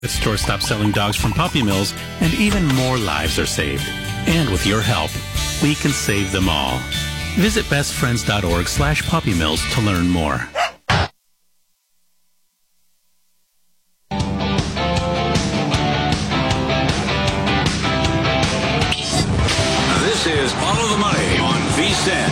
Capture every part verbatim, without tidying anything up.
The store stopped selling dogs from puppy mills, and even more lives are saved. And with your help, we can save them all. Visit bestfriends.org slash puppy mills to learn more. This is Follow the Money on V S I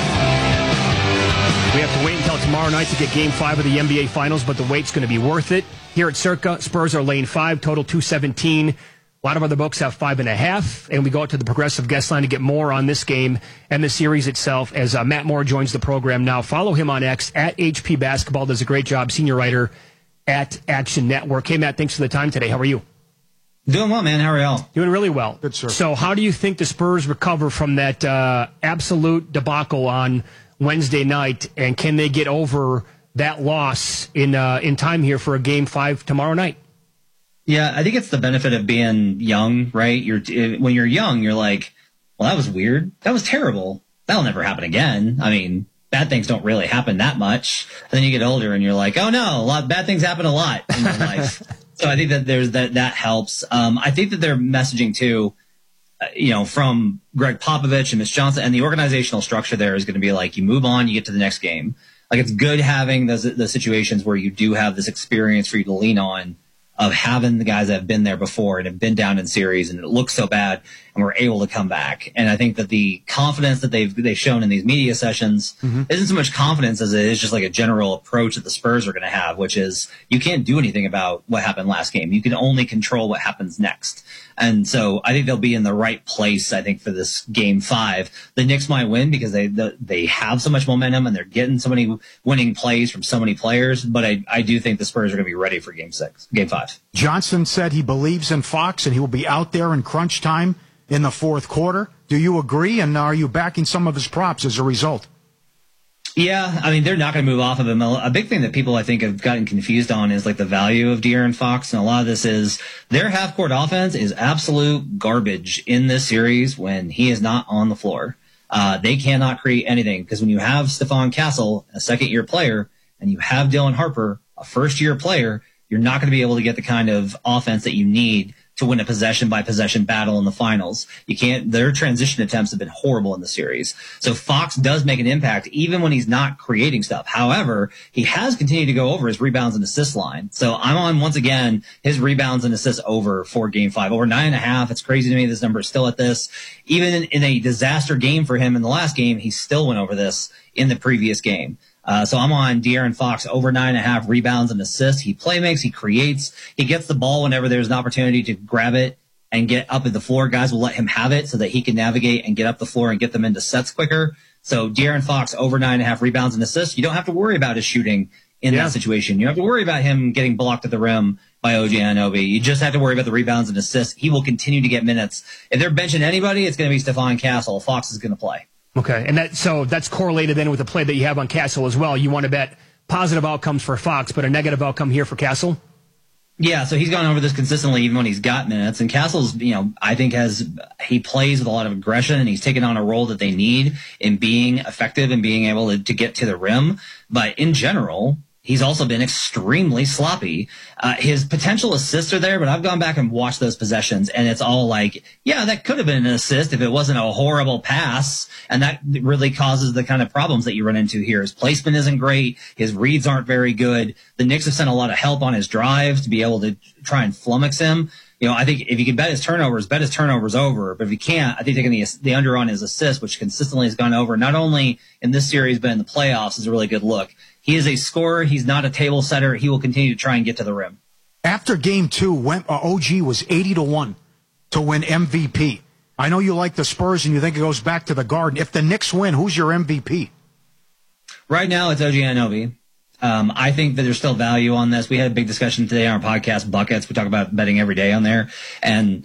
N. We have to wait until tomorrow night to get Game five of the N B A Finals, but the wait's going to be worth it. Here at Circa, Spurs are laying five, total two seventeen. A lot of other books have five and a half, and we go out to the Progressive guest line to get more on this game and the series itself as uh, Matt Moore joins the program now. Follow him on X, at H P Basketball. Does a great job, senior writer at Action Network. Hey, Matt, thanks for the time today. How are you? Doing well, man. How are y'all? Doing really well. Good, sir. So how do you think the Spurs recover from that uh, absolute debacle on Wednesday night, and can they get over that loss in uh, in time here for a Game five tomorrow night? Yeah, I think it's the benefit of being young, right? You're when you're young, you're like, well, that was weird. That was terrible. That'll never happen again. I mean, bad things don't really happen that much. And then you get older and you're like, oh no, a lot bad things happen a lot in your life. So I think that there's that that helps. Um, I think that their messaging too, uh, you know, from Greg Popovich and Mitch Johnson, and the organizational structure there is going to be like, you move on, you get to the next game. Like, it's good having those the situations where you do have this experience for you to lean on, of having the guys that have been there before and have been down in series and it looks so bad and we're able to come back. And I think that the confidence that they've they've shown in these media sessions mm-hmm. isn't so much confidence as it is just like a general approach that the Spurs are going to have, which is you can't do anything about what happened last game. You can only control what happens next. And so I think they'll be in the right place, I think, for this Game five. The Knicks might win because they they have so much momentum and they're getting so many winning plays from so many players. But I, I do think the Spurs are going to be ready for Game six, Game five. Johnson said he believes in Fox and he will be out there in crunch time in the fourth quarter. Do you agree? And are you backing some of his props as a result? Yeah, I mean, they're not going to move off of him. A big thing that people, I think, have gotten confused on is like the value of De'Aaron Fox. And a lot of this is their half-court offense is absolute garbage in this series when he is not on the floor. Uh, they cannot create anything because when you have Stephon Castle, a second-year player, and you have Dylan Harper, a first-year player, you're not going to be able to get the kind of offense that you need to win a possession-by-possession battle in the finals. You can't. Their transition attempts have been horrible in the series. So Fox does make an impact even when he's not creating stuff. However, he has continued to go over his rebounds and assist line. So I'm on, once again, his rebounds and assists over for Game five. Over nine and a half. It's crazy to me this number is still at this. Even in, in a disaster game for him in the last game, he still went over this in the previous game. Uh, so I'm on De'Aaron Fox over nine and a half rebounds and assists. He playmakes, he creates, he gets the ball whenever there's an opportunity to grab it and get up at the floor. Guys will let him have it so that he can navigate and get up the floor and get them into sets quicker. So De'Aaron Fox over nine and a half rebounds and assists. You don't have to worry about his shooting in yeah. that situation. You don't have to worry about him getting blocked at the rim by O G Anunoby. You just have to worry about the rebounds and assists. He will continue to get minutes. If they're benching anybody, it's going to be Stephon Castle. Fox is going to play. Okay, and that so that's correlated then with the play that you have on Castle as well. You want to bet positive outcomes for Fox, but a negative outcome here for Castle? Yeah, so he's gone over this consistently even when he's got minutes. And Castle's, you know, I think has he plays with a lot of aggression and he's taken on a role that they need in being effective and being able to, to get to the rim. But in general, he's also been extremely sloppy. Uh, his potential assists are there, but I've gone back and watched those possessions, and it's all like, yeah, that could have been an assist if it wasn't a horrible pass, and that really causes the kind of problems that you run into here. His placement isn't great. His reads aren't very good. The Knicks have sent a lot of help on his drives to be able to try and flummox him. You know, I think if you can bet his turnovers, bet his turnovers over. But if you can't, I think taking the, the under on his assists, which consistently has gone over, not only in this series but in the playoffs, is a really good look. He is a scorer. He's not a table setter. He will continue to try and get to the rim. After game two, when, uh, O G was eighty to one to win M V P. I know you like the Spurs and you think it goes back to the Garden. If the Knicks win, who's your M V P? Right now, it's O G Anunoby. Um, I think that there's still value on this. We had a big discussion today on our podcast, Buckets. We talk about betting every day on there. And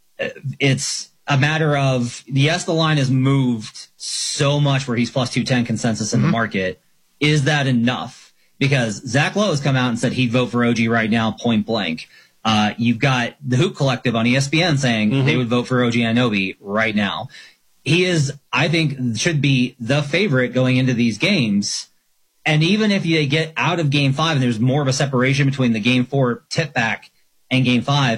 it's a matter of, yes, the line has moved so much where he's plus two ten consensus in mm-hmm. the market. Is that enough? Because Zach Lowe has come out and said he'd vote for O G right now, point blank. Uh, you've got the Hoop Collective on E S P N saying mm-hmm. they would vote for O G Anunoby right now. He is, I think, should be the favorite going into these games. And even if they get out of game five and there's more of a separation between the game four tip back and game five